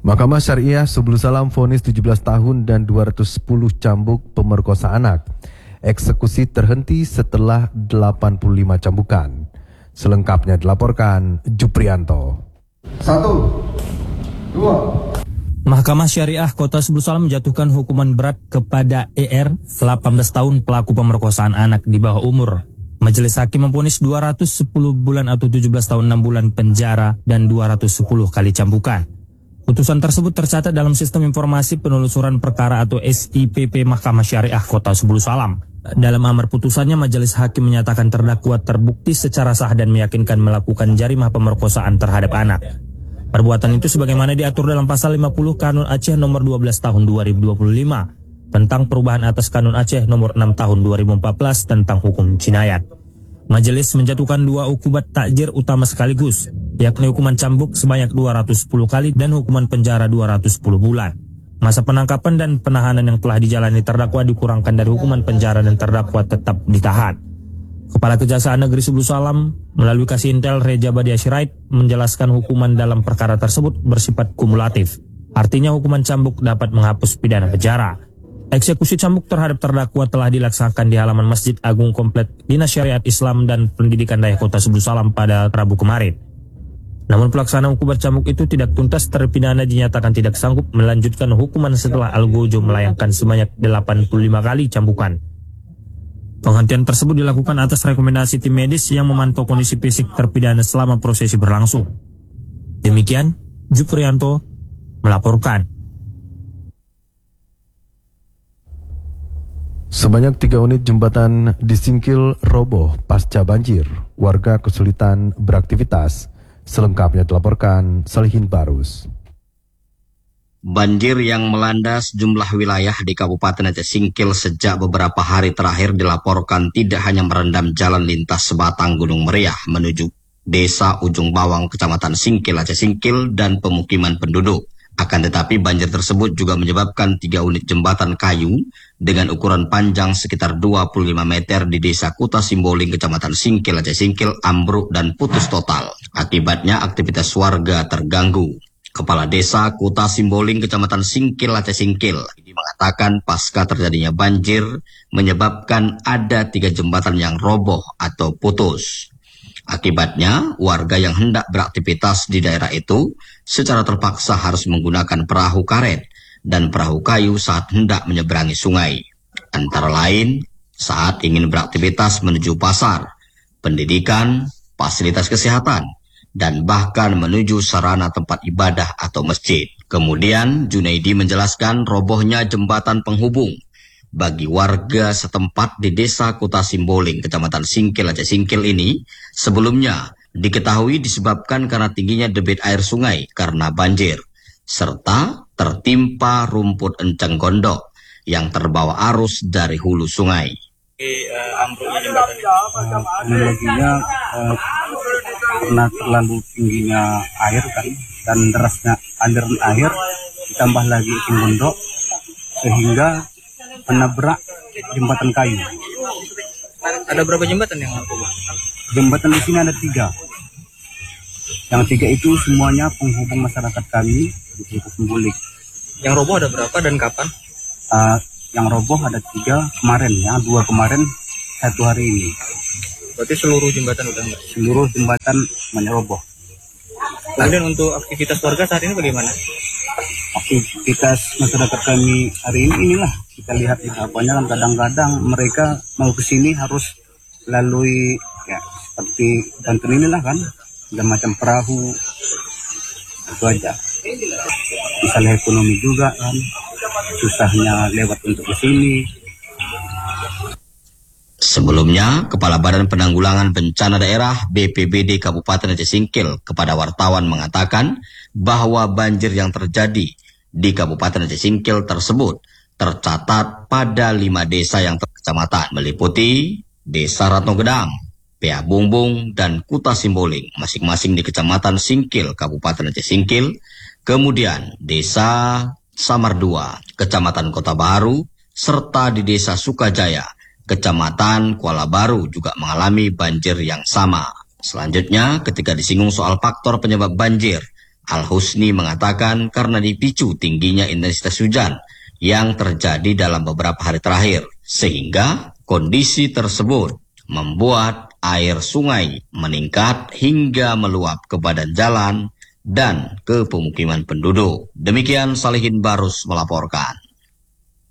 Mahkamah Syariah Subul Salam vonis 17 tahun dan 210 cambuk pemerkosa anak. Eksekusi terhenti setelah 85 cambukan. Selengkapnya dilaporkan Juprianto. 1, 2. Mahkamah Syariah Kota Subul Salam menjatuhkan hukuman berat kepada ER 18 tahun pelaku pemerkosaan anak di bawah umur. Majelis Hakim memvonis 210 bulan atau 17 tahun 6 bulan penjara dan 210 kali cambukan. Putusan tersebut tercatat dalam Sistem Informasi Penelusuran Perkara atau SIPP Mahkamah Syariah Kota Subul Salam. Dalam amar putusannya, Majelis Hakim menyatakan terdakwa terbukti secara sah dan meyakinkan melakukan jarimah pemerkosaan terhadap anak. Perbuatan itu sebagaimana diatur dalam pasal 50 Kanun Aceh nomor 12 tahun 2025 tentang perubahan atas Kanun Aceh nomor 6 tahun 2014 tentang hukum jinayat. Majelis menjatuhkan 2 hukuman takjir utama sekaligus, yakni hukuman cambuk sebanyak 210 kali dan hukuman penjara 210 bulan. Masa penangkapan dan penahanan yang telah dijalani terdakwa dikurangkan dari hukuman penjara dan terdakwa tetap ditahan. Kepala Kejaksaan Negeri Subul Salam melalui Kasih Intel Reja Badia Sirait menjelaskan hukuman dalam perkara tersebut bersifat kumulatif. Artinya hukuman cambuk dapat menghapus pidana penjara. Eksekusi cambuk terhadap terdakwa telah dilaksanakan di halaman Masjid Agung Komplek Dinas Syariat Islam dan Pendidikan Daya Kota Subul Salam pada Rabu kemarin. Namun pelaksanaan hukuman cambuk itu tidak tuntas, terpidana dinyatakan tidak sanggup melanjutkan hukuman setelah Algojo melayangkan sebanyak 85 kali cambukan. Penghentian tersebut dilakukan atas rekomendasi tim medis yang memantau kondisi fisik terpidana selama prosesi berlangsung. Demikian, Juprianto melaporkan. Sebanyak 3 unit jembatan di Singkil roboh pasca banjir. Warga kesulitan beraktivitas. Selengkapnya dilaporkan Salihin Barus. Banjir yang melanda sejumlah wilayah di Kabupaten Aceh Singkil sejak beberapa hari terakhir dilaporkan tidak hanya merendam jalan lintas sebatang Gunung Meriah menuju Desa Ujung Bawang, Kecamatan Singkil, Aceh Singkil, dan pemukiman penduduk. Akan tetapi banjir tersebut juga menyebabkan 3 unit jembatan kayu dengan ukuran panjang sekitar 25 meter di Desa Kuta Simboling, Kecamatan Singkil, Aceh Singkil, ambruk dan putus total. Akibatnya aktivitas warga terganggu. Kepala Desa Kuta Simboling, Kecamatan Singkil, Aceh Singkil, mengatakan pasca terjadinya banjir menyebabkan ada 3 jembatan yang roboh atau putus. Akibatnya, warga yang hendak beraktivitas di daerah itu secara terpaksa harus menggunakan perahu karet dan perahu kayu saat hendak menyeberangi sungai. Antara lain, saat ingin beraktivitas menuju pasar, pendidikan, fasilitas kesehatan, dan bahkan menuju sarana tempat ibadah atau masjid. Kemudian, Junaidi menjelaskan robohnya jembatan penghubung bagi warga setempat di Desa Kuta Simboling, Kecamatan Singkil, Aceh Singkil ini sebelumnya diketahui disebabkan karena tingginya debit air sungai karena banjir, serta tertimpa rumput enceng gondok yang terbawa arus dari hulu sungai. Kronologinya karena terlalu tingginya air kan, dan derasnya aliran air ditambah lagi enceng gondok sehingga menabrak jembatan kayu. Ada berapa jembatan yang roboh? Jembatan di sini ada 3. Yang 3 itu semuanya penghubung masyarakat kami di Desa Simboling. Yang roboh ada berapa dan kapan? Yang roboh ada 3 kemarin, ya 2 kemarin, 1 hari ini. Berarti seluruh jembatan udah enggak? Seluruh jembatan roboh. Kemudian untuk aktivitas warga saat ini bagaimana? Aktivitas masyarakat kami hari ini inilah kita lihat apanya kan, kadang-kadang mereka mau ke sini harus lalui ya seperti bantuan inilah kan, ada macam perahu, itu aja. Misalnya ekonomi juga kan, susahnya lewat untuk ke sini. Sebelumnya, Kepala Badan Penanggulangan Bencana Daerah BPBD Kabupaten Aceh Singkil kepada wartawan mengatakan bahwa banjir yang terjadi di Kabupaten Aceh Singkil tersebut tercatat pada 5 desa yang terkecamatan, meliputi Desa Ratno Gedang, Pea Bungbung, dan Kuta Simboling, masing-masing di Kecamatan Singkil, Kabupaten Aceh Singkil, kemudian Desa Samar II, Kecamatan Kota Baru, serta di Desa Sukajaya, Kecamatan Kuala Baru juga mengalami banjir yang sama. Selanjutnya, ketika disinggung soal faktor penyebab banjir, Al-Husni mengatakan karena dipicu tingginya intensitas hujan yang terjadi dalam beberapa hari terakhir, sehingga kondisi tersebut membuat air sungai meningkat hingga meluap ke badan jalan dan ke pemukiman penduduk. Demikian Salihin Barus melaporkan.